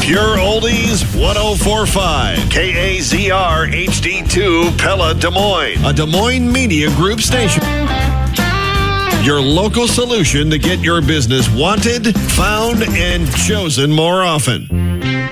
Pure Oldies 1045. KAZR HD2 Pella Des Moines. A Des Moines Media Group station. Your local solution to get your business wanted, found, and chosen more often.